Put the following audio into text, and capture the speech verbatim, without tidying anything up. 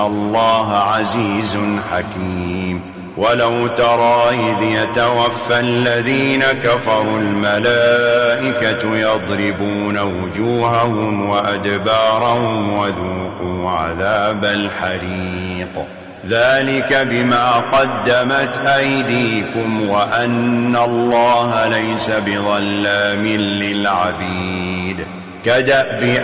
الله عزيز حكيم. ولو ترى إذ يتوفى الذين كفروا الملائكة يضربون وجوههم وأدبارهم وذوقوا عذاب الحريق ذلك بما قدمت أيديكم وأن الله ليس بظلام للعبيد. كدأب